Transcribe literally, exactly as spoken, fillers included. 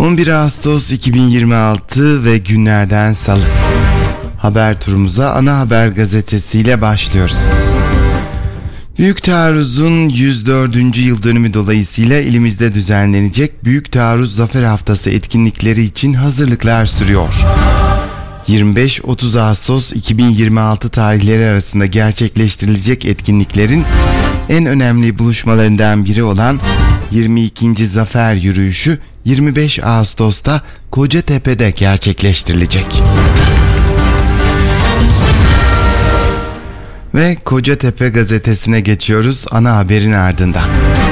on bir Ağustos iki bin yirmi altı ve günlerden salı. Haber turumuza Ana Haber gazetesiyle başlıyoruz. Büyük Taarruz'un yüz dördüncü yıl dönümü dolayısıyla ilimizde düzenlenecek Büyük Taarruz Zafer Haftası etkinlikleri için hazırlıklar sürüyor. yirmi beş otuz Ağustos iki bin yirmi altı tarihleri arasında gerçekleştirilecek etkinliklerin en önemli buluşmalarından biri olan yirmi ikinci Zafer Yürüyüşü yirmi beş Ağustos'ta Kocatepe'de gerçekleştirilecek. Ve Kocatepe gazetesine geçiyoruz ana haberin ardından.